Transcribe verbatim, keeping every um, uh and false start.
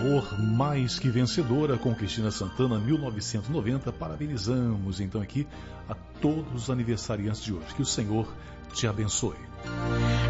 Amor Mais Que Vencedora, com Cristina Santana, mil novecentos e noventa. Parabenizamos então aqui a todos os aniversariantes de hoje. Que o Senhor te abençoe.